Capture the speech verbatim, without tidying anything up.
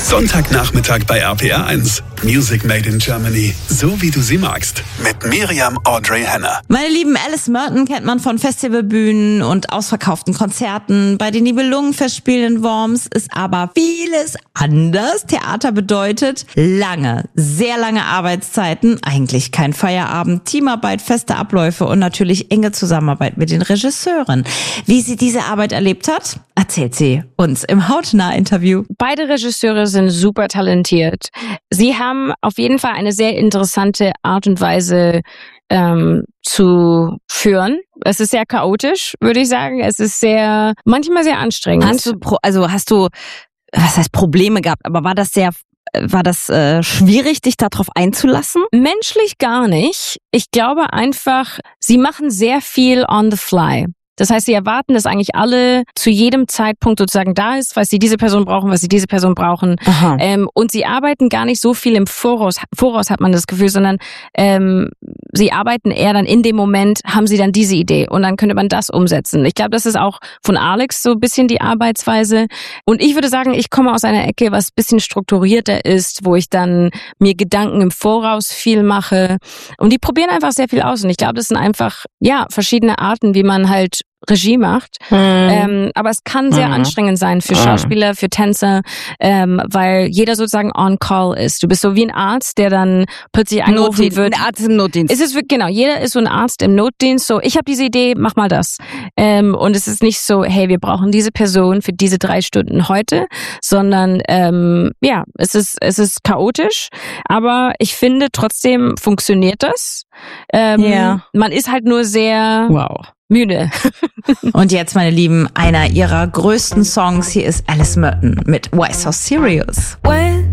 Sonntagnachmittag bei R P R eins. Music Made in Germany. So wie du sie magst. Mit Miriam Audrey Hanna. Meine lieben, Alice Merton kennt man von Festivalbühnen und ausverkauften Konzerten. Bei den Nibelungenfestspielen in Worms ist aber vieles anders. Theater bedeutet lange, sehr lange Arbeitszeiten, eigentlich kein Feierabend, Teamarbeit, feste Abläufe und natürlich enge Zusammenarbeit mit den Regisseuren. Wie sie diese Arbeit erlebt hat, erzählt sie uns im Hautnah-Interview. Beide Regisseure sind super talentiert. Sie haben auf jeden Fall eine sehr interessante Art und Weise ähm, zu führen. Es ist sehr chaotisch, würde ich sagen. Es ist sehr, manchmal sehr anstrengend. Hast du, Pro- also hast du, was heißt Probleme gehabt, aber war das sehr, war das äh, schwierig, dich darauf einzulassen? Menschlich gar nicht. Ich glaube einfach, sie machen sehr viel on the fly. Das heißt, sie erwarten, dass eigentlich alle zu jedem Zeitpunkt sozusagen da ist, was sie diese Person brauchen, was sie diese Person brauchen. Ähm, und sie arbeiten gar nicht so viel im Voraus, Voraus hat man das Gefühl, sondern ähm, sie arbeiten eher dann in dem Moment, haben sie dann diese Idee und dann könnte man das umsetzen. Ich glaube, das ist auch von Alex so ein bisschen die Arbeitsweise. Und ich würde sagen, ich komme aus einer Ecke, was ein bisschen strukturierter ist, wo ich dann mir Gedanken im Voraus viel mache. Und die probieren einfach sehr viel aus. Und ich glaube, das sind einfach ja verschiedene Arten, wie man halt Regie macht. Mhm. Ähm, aber es kann sehr mhm. anstrengend sein für Schauspieler, für Tänzer, ähm, weil jeder sozusagen on call ist. Du bist so wie ein Arzt, der dann plötzlich angerufen Notdienst, wird. Ein Arzt im Notdienst. Es ist wirklich, genau, jeder ist so ein Arzt im Notdienst. So, ich habe diese Idee, mach mal das. Ähm, und es ist nicht so, hey, wir brauchen diese Person für diese drei Stunden heute, sondern ähm, ja, es ist es ist chaotisch, aber ich finde trotzdem funktioniert das. Ähm, ja. Man ist halt nur sehr wow. müde. Und jetzt, meine Lieben, einer ihrer größten Songs, hier ist Alice Merton mit Why So Serious. When